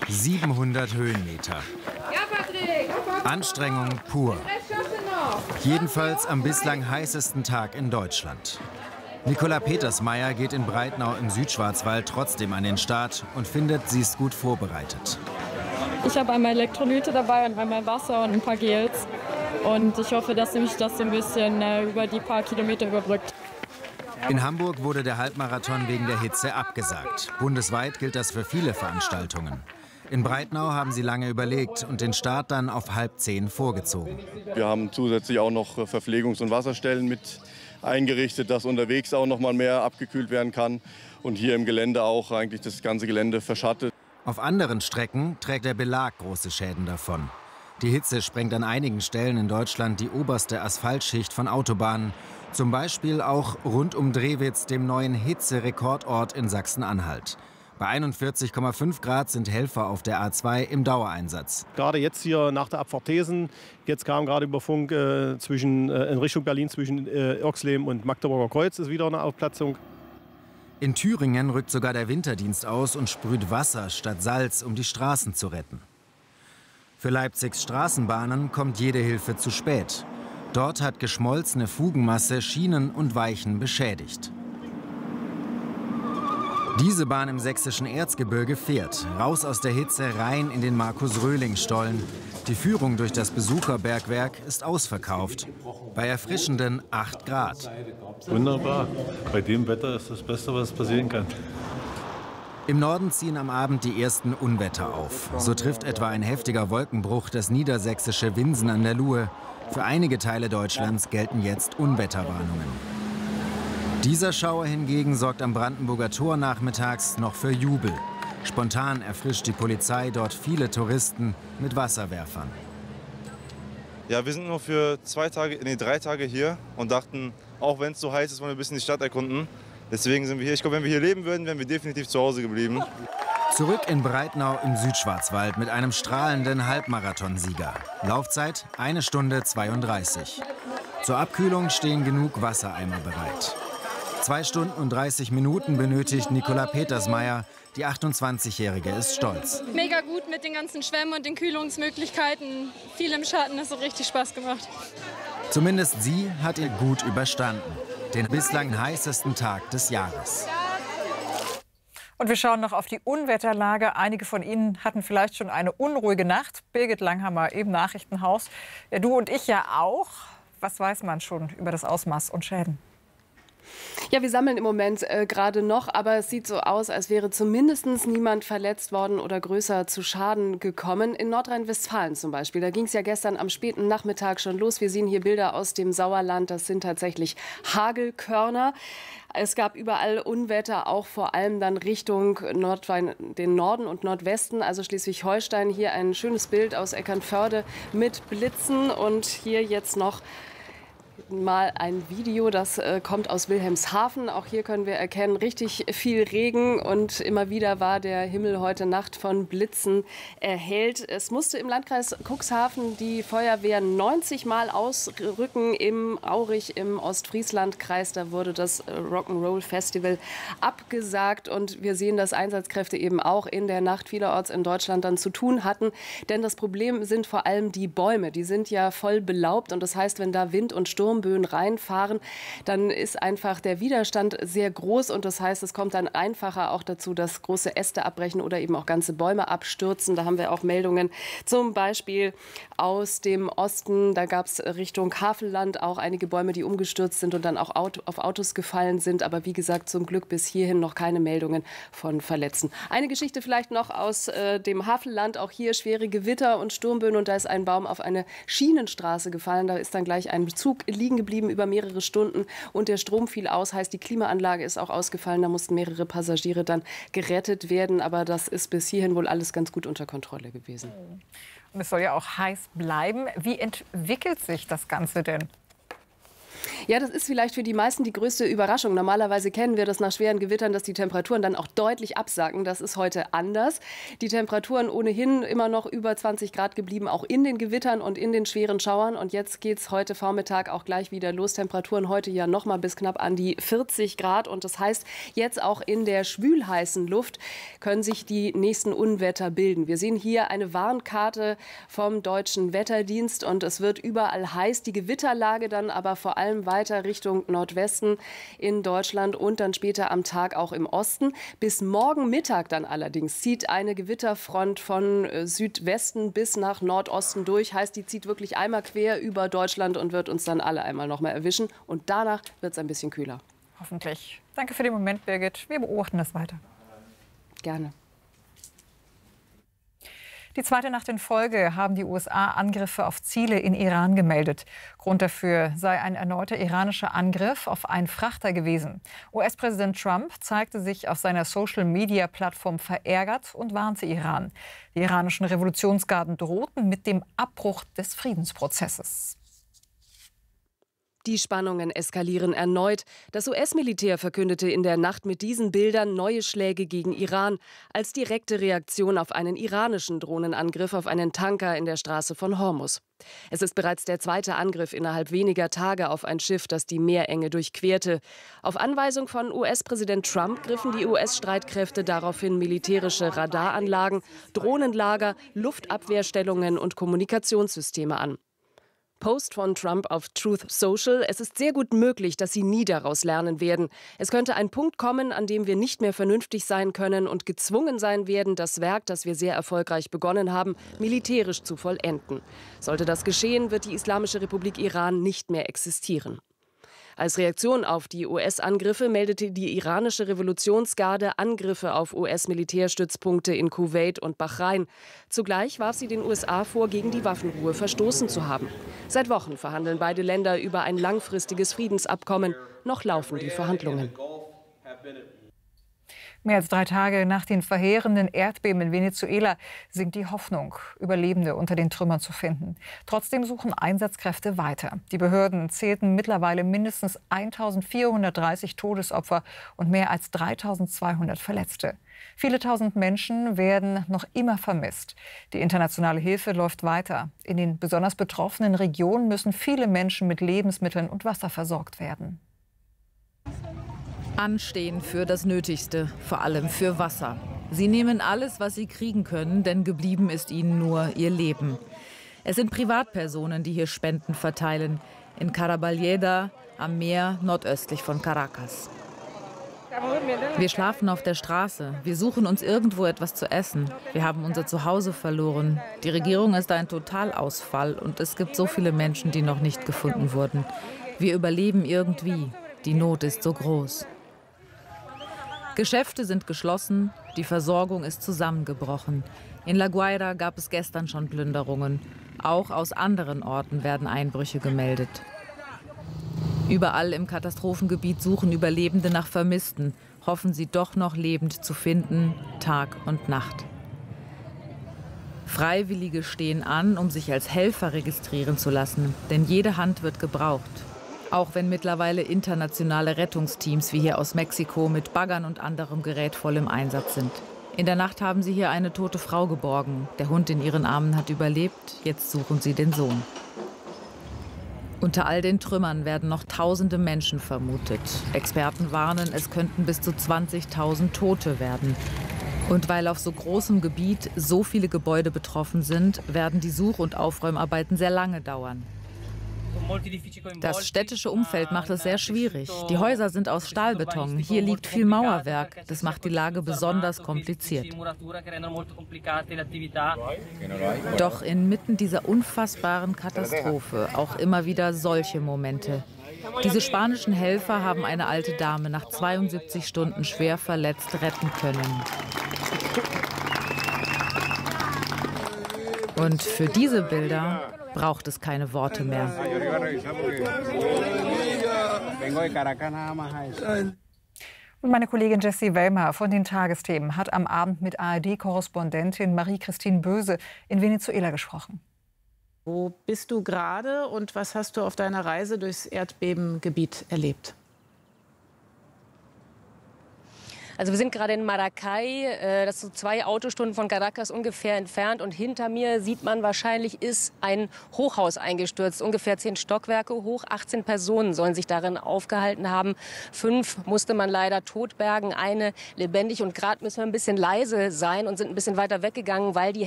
700 Höhenmeter. Anstrengung pur. Jedenfalls am bislang heißesten Tag in Deutschland. Nicola Petersmeier geht in Breitnau im Südschwarzwald trotzdem an den Start und findet, sie ist gut vorbereitet. Ich habe einmal Elektrolyte dabei und einmal Wasser und ein paar Gels. Und ich hoffe, dass mich das so ein bisschen über die paar Kilometer überbrückt. In Hamburg wurde der Halbmarathon wegen der Hitze abgesagt. Bundesweit gilt das für viele Veranstaltungen. In Breitnau haben sie lange überlegt und den Start dann auf 9:30 vorgezogen. Wir haben zusätzlich auch noch Verpflegungs- und Wasserstellen mit eingerichtet, dass unterwegs auch noch mal mehr abgekühlt werden kann. Und hier im Gelände auch eigentlich das ganze Gelände verschattet. Auf anderen Strecken trägt der Belag große Schäden davon. Die Hitze sprengt an einigen Stellen in Deutschland die oberste Asphaltschicht von Autobahnen. Zum Beispiel auch rund um Drewitz, dem neuen Hitzerekordort in Sachsen-Anhalt. Bei 41,5 Grad sind Helfer auf der A2 im Dauereinsatz. Gerade jetzt hier nach der Abfahrt Thesen, jetzt kam gerade über Funk in Richtung Berlin zwischen Irxleben und Magdeburger Kreuz ist wieder eine Aufplatzung. In Thüringen rückt sogar der Winterdienst aus und sprüht Wasser statt Salz, um die Straßen zu retten. Für Leipzigs Straßenbahnen kommt jede Hilfe zu spät. Dort hat geschmolzene Fugenmasse Schienen und Weichen beschädigt. Diese Bahn im sächsischen Erzgebirge fährt, raus aus der Hitze, rein in den Markus-Röhling-Stollen. Die Führung durch das Besucherbergwerk ist ausverkauft. Bei erfrischenden 8 Grad. Wunderbar. Bei dem Wetter ist das Beste, was passieren kann. Im Norden ziehen am Abend die ersten Unwetter auf. So trifft etwa ein heftiger Wolkenbruch das niedersächsische Winsen an der Luhe. Für einige Teile Deutschlands gelten jetzt Unwetterwarnungen. Dieser Schauer hingegen sorgt am Brandenburger Tor nachmittags noch für Jubel. Spontan erfrischt die Polizei dort viele Touristen mit Wasserwerfern. Ja, wir sind nur für 3 Tage hier und dachten, auch wenn es so heiß ist, wollen wir ein bisschen die Stadt erkunden. Deswegen sind wir hier. Ich glaube, wenn wir hier leben würden, wären wir definitiv zu Hause geblieben. Zurück in Breitnau im Südschwarzwald mit einem strahlenden Halbmarathonsieger. Laufzeit 1 Stunde 32. Zur Abkühlung stehen genug Wassereimer bereit. 2 Stunden und 30 Minuten benötigt Nicola Petersmeier. Die 28-Jährige ist stolz. Mega gut mit den ganzen Schwämmen und den Kühlungsmöglichkeiten. Viel im Schatten, das hat richtig Spaß gemacht. Zumindest sie hat ihn gut überstanden. Den bislang heißesten Tag des Jahres. Und wir schauen noch auf die Unwetterlage. Einige von Ihnen hatten vielleicht schon eine unruhige Nacht. Birgit Langhammer im Nachrichtenhaus. Ja, du und ich ja auch. Was weiß man schon über das Ausmaß und Schäden? Ja, wir sammeln im Moment gerade noch, aber es sieht so aus, als wäre zumindest niemand verletzt worden oder größer zu Schaden gekommen. In Nordrhein-Westfalen zum Beispiel, da ging es ja gestern am späten Nachmittag schon los. Wir sehen hier Bilder aus dem Sauerland, das sind tatsächlich Hagelkörner. Es gab überall Unwetter, auch vor allem dann Richtung den Norden und Nordwesten, also Schleswig-Holstein. Hier ein schönes Bild aus Eckernförde mit Blitzen und hier jetzt noch mal ein Video, das kommt aus Wilhelmshaven. Auch hier können wir erkennen, richtig viel Regen und immer wieder war der Himmel heute Nacht von Blitzen erhellt. Es musste im Landkreis Cuxhaven die Feuerwehr 90 Mal ausrücken im Aurich im Ostfrieslandkreis. Da wurde das Rock'n'Roll Festival abgesagt und wir sehen, dass Einsatzkräfte eben auch in der Nacht vielerorts in Deutschland dann zu tun hatten. Denn das Problem sind vor allem die Bäume. Die sind ja voll belaubt und das heißt, wenn da Wind und Sturmböen reinfahren, dann ist einfach der Widerstand sehr groß und das heißt, es kommt dann einfacher auch dazu, dass große Äste abbrechen oder eben auch ganze Bäume abstürzen. Da haben wir auch Meldungen zum Beispiel aus dem Osten. Da gab es Richtung Havelland auch einige Bäume, die umgestürzt sind und dann auch auf Autos gefallen sind. Aber wie gesagt, zum Glück bis hierhin noch keine Meldungen von Verletzten. Eine Geschichte vielleicht noch aus dem Havelland. Auch hier schwere Gewitter und Sturmböen und da ist ein Baum auf eine Schienenstraße gefallen. Da ist dann gleich ein Zug liegen geblieben über mehrere Stunden und der Strom fiel aus, heißt die Klimaanlage ist auch ausgefallen, da mussten mehrere Passagiere dann gerettet werden, aber das ist bis hierhin wohl alles ganz gut unter Kontrolle gewesen. Und es soll ja auch heiß bleiben. Wie entwickelt sich das Ganze denn? Ja, das ist vielleicht für die meisten die größte Überraschung. Normalerweise kennen wir das nach schweren Gewittern, dass die Temperaturen dann auch deutlich absacken. Das ist heute anders. Die Temperaturen ohnehin immer noch über 20 Grad geblieben, auch in den Gewittern und in den schweren Schauern. Und jetzt geht es heute Vormittag auch gleich wieder los. Temperaturen heute ja noch mal bis knapp an die 40 Grad. Und das heißt, jetzt auch in der schwülheißen Luft können sich die nächsten Unwetter bilden. Wir sehen hier eine Warnkarte vom Deutschen Wetterdienst und es wird überall heiß. Die Gewitterlage dann aber vor allem weiter Richtung Nordwesten in Deutschland und dann später am Tag auch im Osten. Bis morgen Mittag dann allerdings zieht eine Gewitterfront von Südwesten bis nach Nordosten durch. Heißt, die zieht wirklich einmal quer über Deutschland und wird uns dann alle einmal noch mal erwischen. Und danach wird es ein bisschen kühler. Hoffentlich. Danke für den Moment, Birgit. Wir beobachten das weiter. Gerne. Die zweite Nacht in Folge haben die USA Angriffe auf Ziele in Iran gemeldet. Grund dafür sei ein erneuter iranischer Angriff auf einen Frachter gewesen. US-Präsident Trump zeigte sich auf seiner Social-Media-Plattform verärgert und warnte Iran. Die iranischen Revolutionsgarden drohten mit dem Abbruch des Friedensprozesses. Die Spannungen eskalieren erneut. Das US-Militär verkündete in der Nacht mit diesen Bildern neue Schläge gegen Iran als direkte Reaktion auf einen iranischen Drohnenangriff auf einen Tanker in der Straße von Hormuz. Es ist bereits der zweite Angriff innerhalb weniger Tage auf ein Schiff, das die Meerenge durchquerte. Auf Anweisung von US-Präsident Trump griffen die US-Streitkräfte daraufhin militärische Radaranlagen, Drohnenlager, Luftabwehrstellungen und Kommunikationssysteme an. Post von Trump auf Truth Social: Es ist sehr gut möglich, dass Sie nie daraus lernen werden. Es könnte ein Punkt kommen, an dem wir nicht mehr vernünftig sein können und gezwungen sein werden, das Werk, das wir sehr erfolgreich begonnen haben, militärisch zu vollenden. Sollte das geschehen, wird die Islamische Republik Iran nicht mehr existieren. Als Reaktion auf die US-Angriffe meldete die iranische Revolutionsgarde Angriffe auf US-Militärstützpunkte in Kuwait und Bahrain. Zugleich warf sie den USA vor, gegen die Waffenruhe verstoßen zu haben. Seit Wochen verhandeln beide Länder über ein langfristiges Friedensabkommen. Noch laufen die Verhandlungen. Mehr als 3 Tage nach den verheerenden Erdbeben in Venezuela sinkt die Hoffnung, Überlebende unter den Trümmern zu finden. Trotzdem suchen Einsatzkräfte weiter. Die Behörden zählten mittlerweile mindestens 1.430 Todesopfer und mehr als 3.200 Verletzte. Viele tausend Menschen werden noch immer vermisst. Die internationale Hilfe läuft weiter. In den besonders betroffenen Regionen müssen viele Menschen mit Lebensmitteln und Wasser versorgt werden. Anstehen für das Nötigste, vor allem für Wasser. Sie nehmen alles, was sie kriegen können, denn geblieben ist ihnen nur ihr Leben. Es sind Privatpersonen, die hier Spenden verteilen, in Caraballeda am Meer nordöstlich von Caracas. Wir schlafen auf der Straße, wir suchen uns irgendwo etwas zu essen. Wir haben unser Zuhause verloren. Die Regierung ist ein Totalausfall und es gibt so viele Menschen, die noch nicht gefunden wurden. Wir überleben irgendwie. Die Not ist so groß. Geschäfte sind geschlossen, die Versorgung ist zusammengebrochen. In La Guaira gab es gestern schon Plünderungen. Auch aus anderen Orten werden Einbrüche gemeldet. Überall im Katastrophengebiet suchen Überlebende nach Vermissten, hoffen sie doch noch lebend zu finden, Tag und Nacht. Freiwillige stehen an, um sich als Helfer registrieren zu lassen, denn jede Hand wird gebraucht. Auch wenn mittlerweile internationale Rettungsteams wie hier aus Mexiko mit Baggern und anderem Gerät voll im Einsatz sind. In der Nacht haben sie hier eine tote Frau geborgen. Der Hund in ihren Armen hat überlebt, jetzt suchen sie den Sohn. Unter all den Trümmern werden noch tausende Menschen vermutet. Experten warnen, es könnten bis zu 20.000 Tote werden. Und weil auf so großem Gebiet so viele Gebäude betroffen sind, werden die Such- und Aufräumarbeiten sehr lange dauern. Das städtische Umfeld macht es sehr schwierig. Die Häuser sind aus Stahlbeton. Hier liegt viel Mauerwerk. Das macht die Lage besonders kompliziert. Doch inmitten dieser unfassbaren Katastrophe auch immer wieder solche Momente. Diese spanischen Helfer haben eine alte Dame nach 72 Stunden schwer verletzt retten können. Und für diese Bilder braucht es keine Worte mehr. Und meine Kollegin Jessie Wellmer von den Tagesthemen hat am Abend mit ARD-Korrespondentin Marie-Christine Böse in Venezuela gesprochen. Wo bist du gerade und was hast du auf deiner Reise durchs Erdbebengebiet erlebt? Also wir sind gerade in Maracay, das ist so 2 Autostunden von Caracas ungefähr entfernt. Und hinter mir sieht man wahrscheinlich, ist ein Hochhaus eingestürzt, ungefähr 10 Stockwerke hoch. 18 Personen sollen sich darin aufgehalten haben. 5 musste man leider totbergen, eine lebendig. Und gerade müssen wir ein bisschen leise sein und sind ein bisschen weiter weggegangen, weil die